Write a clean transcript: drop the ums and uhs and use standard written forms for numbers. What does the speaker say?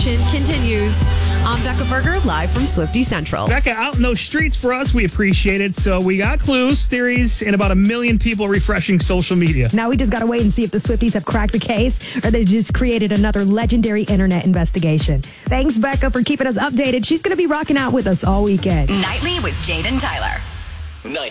investigation continues. I'm Becca Berger, live from Swifty Central. Becca, out in those streets for us, we appreciate it. So we got clues, theories, and about 1 million people refreshing social media. Now we just got to wait and see if the Swifties have cracked the case or they just created another legendary internet investigation. Thanks, Becca, for keeping us updated. She's going to be rocking out with us all weekend. Nightly with Jade and Tyler.